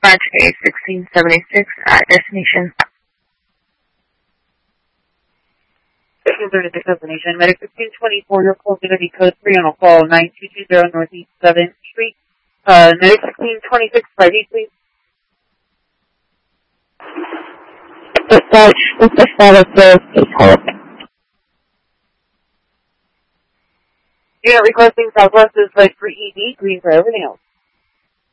Dispatch A1676 at destination. 1676 destination. Medic 1624, your call is going to be code 3 on a call 9220 Northeast 7th Street. Medic 1626, 5 please. Dispatch, this is status is please hold. Unit requesting Southwest is like for ED, green for everything else.